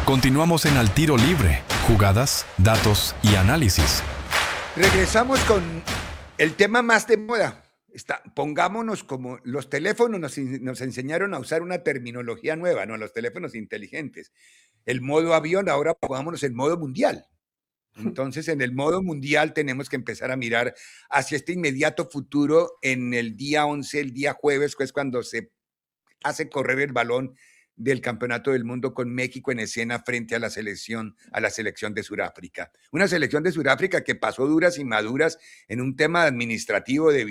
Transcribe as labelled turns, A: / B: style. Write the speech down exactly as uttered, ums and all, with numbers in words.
A: Continuamos en Al Tiro Libre, jugadas, datos y análisis.
B: Regresamos con el tema más de moda. Está, pongámonos como los teléfonos nos, nos enseñaron a usar una terminología nueva, ¿no? Los teléfonos inteligentes. El modo avión, ahora pongámonos en modo mundial. Entonces, en el modo mundial tenemos que empezar a mirar hacia este inmediato futuro en el día once, el día jueves, que es cuando se hace correr el balón del Campeonato del Mundo con México en escena frente a la selección, a la selección de Sudáfrica. Una selección de Sudáfrica que pasó duras y maduras en un tema administrativo de